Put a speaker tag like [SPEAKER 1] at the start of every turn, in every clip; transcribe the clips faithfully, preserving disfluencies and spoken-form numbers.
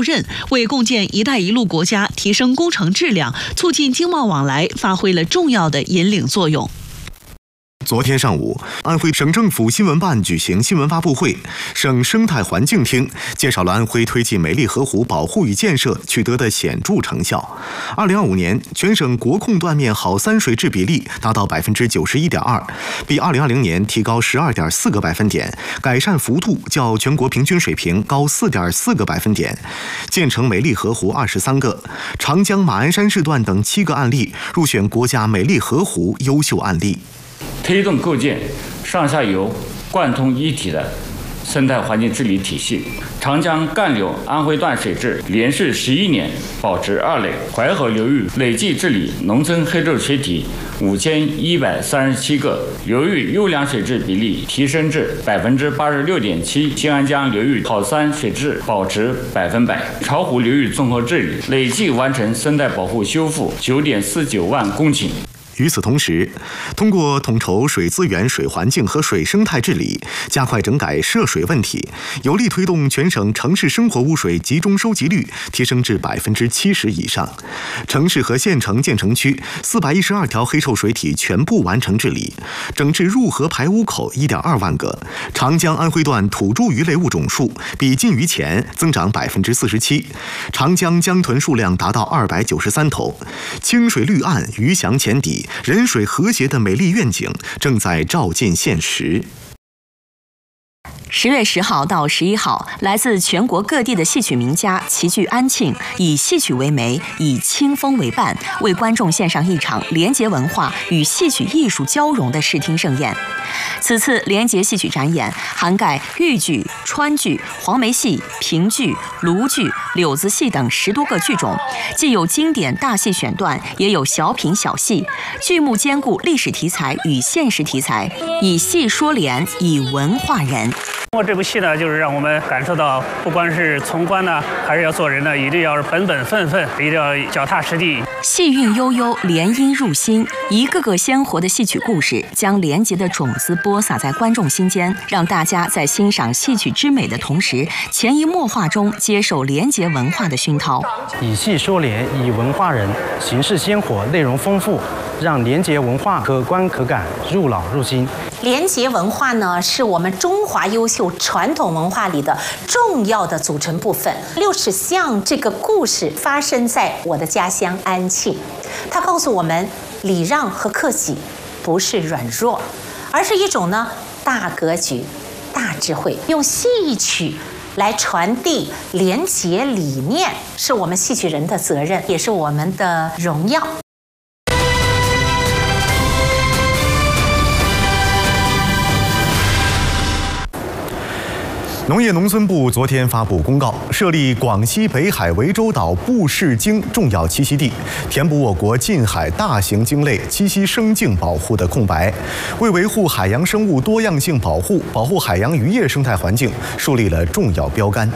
[SPEAKER 1] 互认，为共建“一带一路”国家提升工程质量、促进经贸往来发挥了重要的引领作用。
[SPEAKER 2] 昨天上午，安徽省政府新闻办举行新闻发布会，省生态环境厅介绍了安徽推进美丽河湖保护与建设取得的显著成效。二零二五年，全省国控断面好三水质比例达到百分之九十一点二，比二零二零年提高十二点四个百分点，改善幅度较全国平均水平高四点四个百分点。建成美丽河湖二十三个，长江马鞍山市段等七个案例入选国家美丽河湖优秀案例。
[SPEAKER 3] 推动构建上下游贯通一体的生态环境治理体系。长江干流安徽段水质连续十一年保持二类，淮河流域累计治理农村黑臭水体五千一百三十七个，流域优良水质比例提升至百分之八十六点七。新安江流域好三水质保持百分百，巢湖流域综合治理累计完成生态保护修复九点四九万公顷。
[SPEAKER 2] 与此同时，通过统筹水资源、水环境和水生态治理，加快整改涉水问题，有力推动全省城市生活污水集中收集率提升至百分之七十以上。城市和县城建成区四百一十二条黑臭水体全部完成治理，整治入河排污口一点二万个。长江安徽段土著鱼类物种数比禁渔前增长百分之四十七，长江江豚数量达到二百九十三头。清水绿岸，鱼翔浅底，人水和谐的美丽愿景正在照进现实。
[SPEAKER 4] 十月十号到十一号，来自全国各地的戏曲名家齐聚安庆，以戏曲为媒，以清风为伴，为观众献上一场联结文化与戏曲艺术交融的视听盛宴。此次联结戏曲展演涵盖豫剧、川剧、黄梅戏、评剧、卢剧、柳子戏等十多个剧种，既有经典大戏选段，也有小品小戏，剧目兼顾历史题材与现实题材，以戏说联，以文化人。
[SPEAKER 5] 通过这部戏呢，就是让我们感受到，不管是从官呢，还是要做人呢，一定要是本本分分，一定要脚踏实地。
[SPEAKER 4] 戏韵悠悠，联音入心，一个个鲜活的戏曲故事，将廉洁的种子播撒在观众心间，让大家在欣赏戏曲之美的同时，潜移默化中接受廉洁文化的熏陶。
[SPEAKER 6] 以戏说联，以文化人，形式鲜活，内容丰富，让廉洁文化可观可感，入脑入心。
[SPEAKER 7] 廉洁文化呢，是我们中华优秀传统文化里的重要的组成部分。六尺巷这个故事发生在我的家乡安庆，它告诉我们，礼让和克己不是软弱，而是一种呢大格局、大智慧。用戏曲来传递廉洁理念，是我们戏曲人的责任，也是我们的荣耀。
[SPEAKER 2] 农业农村部昨天发布公告，设立广西北海涠洲岛布氏鲸重要栖息地，填补我国近海大型鲸类栖息生境保护的空白，为维护海洋生物多样性保护、保护海洋渔业生态环境树立了重要标杆。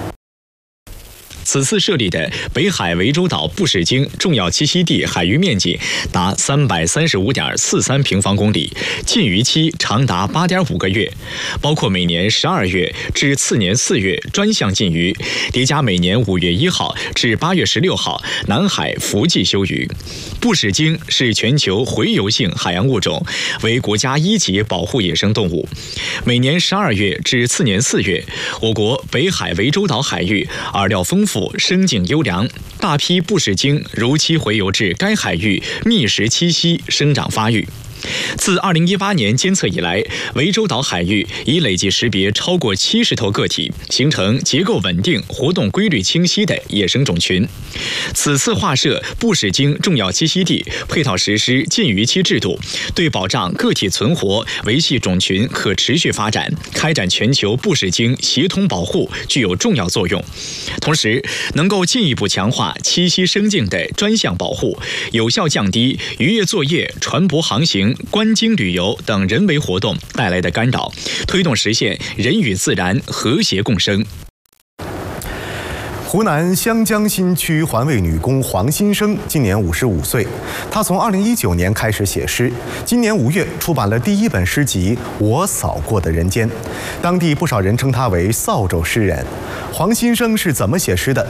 [SPEAKER 8] 此次设立的北海涠洲岛布氏鲸重要栖息地海域面积达三百三十五点四三平方公里，禁渔期长达八点五个月，包括每年十二月至次年四月专项禁渔，叠加每年五月一号至八月十六号南海伏季休渔。布氏鲸是全球洄游性海洋物种，为国家一级保护野生动物。每年十二月至次年四月，我国北海涠洲岛海域饵料丰富，生境优良，大批布氏鲸如期洄游至该海域觅食栖息、生长发育。自二零一八年监测以来，涠洲岛海域已累计识别超过七十头个体，形成结构稳定、活动规律清晰的野生种群。此次划设布氏鲸重要栖息地，配套实施禁渔期制度，对保障个体存活、维系种群可持续发展、开展全球布氏鲸协同保护具有重要作用。同时，能够进一步强化栖息生境的专项保护，有效降低渔业作业、船舶航行、观鲸旅游等人为活动带来的干扰，推动实现人与自然和谐共生。
[SPEAKER 2] 湖南湘江新区环卫女工黄新生今年五十五岁，她从二零一九年开始写诗，今年五月出版了第一本诗集《我扫过的人间》，当地不少人称她为扫帚诗人。黄新生是怎么写诗的？